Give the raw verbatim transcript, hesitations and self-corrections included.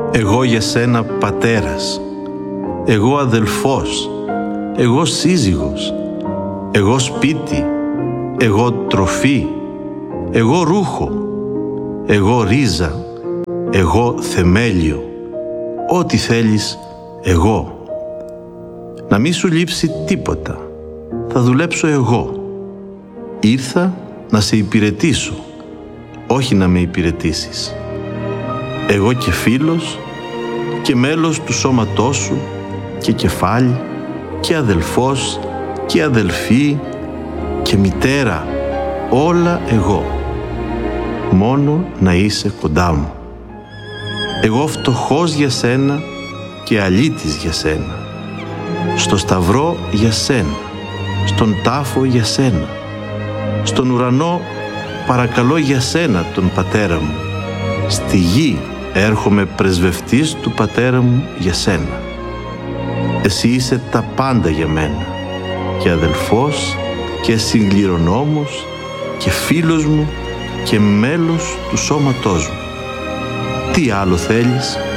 Εγώ για σένα πατέρας, εγώ αδελφός, εγώ σύζυγος, εγώ σπίτι, εγώ τροφή, εγώ ρούχο, εγώ ρίζα, εγώ θεμέλιο, ό,τι θέλεις εγώ. Να μη σου λείψει τίποτα, θα δουλέψω εγώ. Ήρθα να σε υπηρετήσω, όχι να με υπηρετήσεις. Εγώ και φίλος και μέλος του σώματός σου και κεφάλι και αδελφός και αδελφή και μητέρα, όλα εγώ. Μόνο να είσαι κοντά μου. Εγώ φτωχός για σένα και αλήτης για σένα. Στο σταυρό για σένα, στον τάφο για σένα, στον ουρανό παρακαλώ για σένα τον πατέρα μου. Στη γη έρχομαι πρεσβευτής του πατέρα μου για σένα. Εσύ είσαι τα πάντα για μένα, και αδελφός και συγκληρονόμος και φίλος μου και μέλος του σώματός μου. Τι άλλο θέλεις?